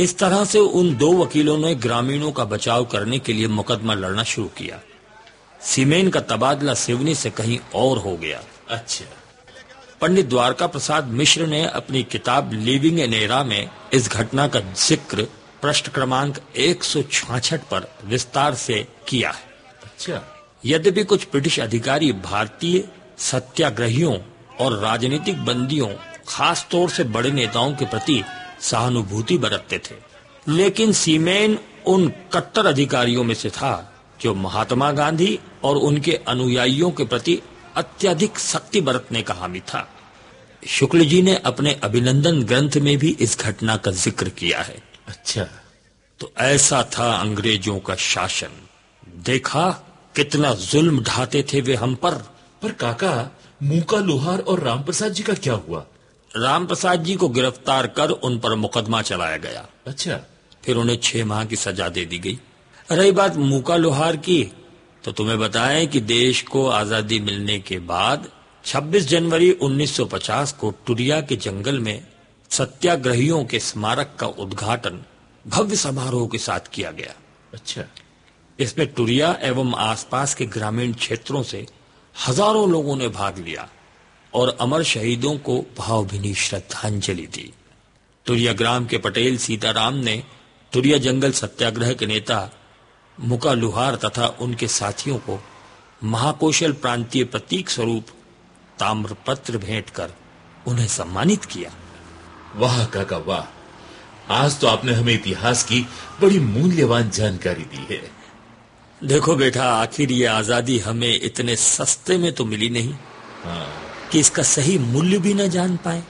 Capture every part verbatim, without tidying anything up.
इस तरह से उन दो वकीलों ने ग्रामीणों का बचाव करने के लिए मुकदमा लड़ना शुरू किया। सीमेन का तबादला सिवनी से कहीं और हो गया। अच्छा। पंडित द्वारका प्रसाद मिश्र ने अपनी किताब लिविंग इन एरा में इस घटना का जिक्र पृष्ठ क्रमांक एक सौ छियासठ पर विस्तार से किया है। अच्छा। यद्यपि कुछ ब्रिटिश अधिकारी भारतीय सत्याग्रहियों और राजनीतिक बंदियों, खास तौर से बड़े नेताओं के प्रति सहानुभूति बरतते थे, लेकिन सीमेन उन कट्टर अधिकारियों में से था जो महात्मा गांधी और उनके अनुयायियों के प्रति अत्यधिक सख्ती बरतने का हामी था। शुक्ल जी ने अपने अभिनंदन ग्रंथ में भी इस घटना का जिक्र किया है। अच्छा। तो ऐसा था अंग्रेजों का शासन। देखा कितना जुल्म ढाते थे वे हम पर। पर काका, मूका लोहार और रामप्रसाद जी का क्या हुआ? रामप्रसाद जी को गिरफ्तार कर उन पर मुकदमा चलाया गया। अच्छा। फिर उन्हें छह माह की सजा दे दी गई। रही बात मूका लोहार की, तो तुम्हें बताएं कि देश को आजादी मिलने के बाद छब्बीस जनवरी उन्नीस सौ पचास को टुरिया के जंगल में सत्याग्रहियों के स्मारक का उद्घाटन भव्य समारोह के साथ किया गया। अच्छा। इसमें टुरिया एवं आसपास के ग्रामीण क्षेत्रों से हजारों लोगों ने भाग लिया और अमर शहीदों को भावभीनी श्रद्धांजलि दी। टुरिया ग्राम के पटेल सीताराम ने टुरिया जंगल सत्याग्रह के नेता मुका लोहार तथा उनके साथियों को महाकौशल प्रांतीय प्रतीक स्वरूप ताम्रपत्र भेंट कर उन्हें सम्मानित किया। वाह काका वाह, आज तो आपने हमें इतिहास की बड़ी मूल्यवान जानकारी दी है। देखो बेटा, आखिर ये आजादी हमें इतने सस्ते में तो मिली नहीं। हाँ। कि इसका सही मूल्य भी न जान पाए।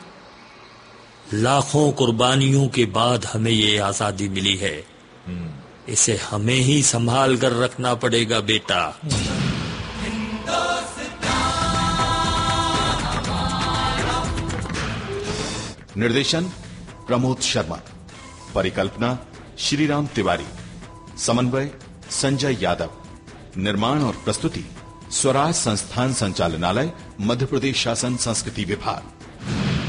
लाखों कुर्बानियों के बाद हमें ये आजादी मिली है, इसे हमें ही संभाल कर रखना पड़ेगा बेटा। निर्देशन प्रमोद शर्मा, परिकल्पना श्रीराम तिवारी, समन्वय संजय यादव, निर्माण और प्रस्तुति स्वराज संस्थान संचालनालय, मध्य प्रदेश शासन संस्कृति विभाग।